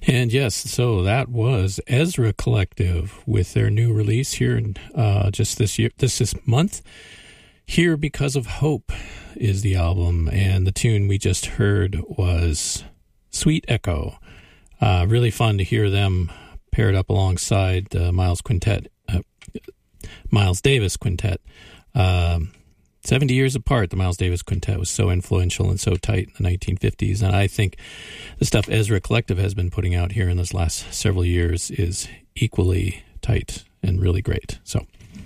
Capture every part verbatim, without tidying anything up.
And yes, so that was Ezra Collective with their new release here in uh, just this year, this this month. Here Because of Hope is the album, and the tune we just heard was Sweet Echo. Uh, really fun to hear them paired up alongside the Miles Quintet, uh, Miles Davis Quintet. Um, seventy years apart, the Miles Davis Quintet was so influential and so tight in the nineteen fifties, and I think the stuff Ezra Collective has been putting out here in those last several years is equally tight and really great. So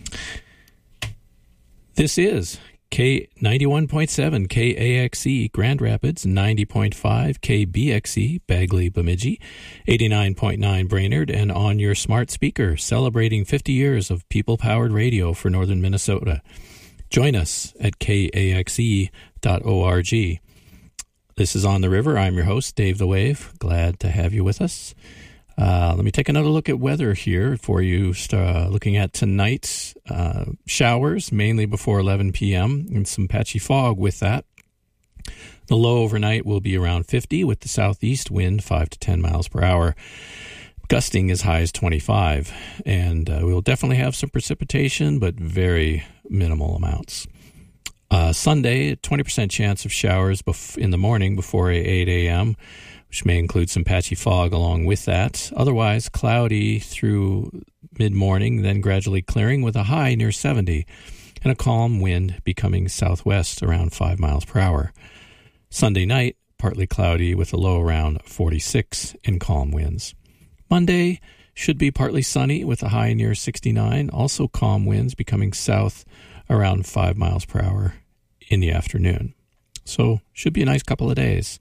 this is K ninety-one point seven K A X E Grand Rapids, ninety point five K B X E Bagley Bemidji, eighty-nine point nine Brainerd, and on your smart speaker, celebrating fifty years of people-powered radio for northern Minnesota. Join us at K A X E dot org. This is On the River. I'm your host, Dave the Wave. Glad to have you with us. Uh, let me take another look at weather here for you. Uh, looking at tonight, uh, showers, mainly before eleven p.m., and some patchy fog with that. The low overnight will be around fifty, with the southeast wind five to ten miles per hour. Gusting as high as twenty-five, and uh, we will definitely have some precipitation, but very minimal amounts. Uh, Sunday, twenty percent chance of showers bef- in the morning before eight a.m., which may include some patchy fog along with that. Otherwise, cloudy through mid-morning, then gradually clearing with a high near seventy, and a calm wind becoming southwest around five miles per hour. Sunday night, partly cloudy with a low around forty-six and calm winds. Monday should be partly sunny with a high near sixty-nine, also calm winds becoming south around five miles per hour in the afternoon. So should be a nice couple of days.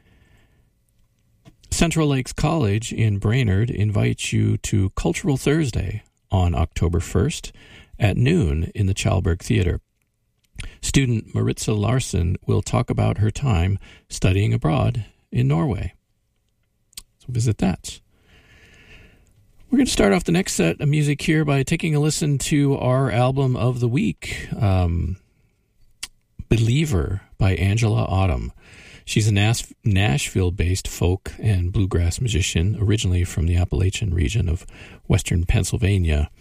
Central Lakes College in Brainerd invites you to Cultural Thursday on October first at noon in the Chalberg Theater. Student Maritza Larson will talk about her time studying abroad in Norway. So visit that. We're going to start off the next set of music here by taking a listen to our album of the week, um, Believer by Angela Autumn. She's a Nas- Nashville-based folk and bluegrass musician, originally from the Appalachian region of western Pennsylvania.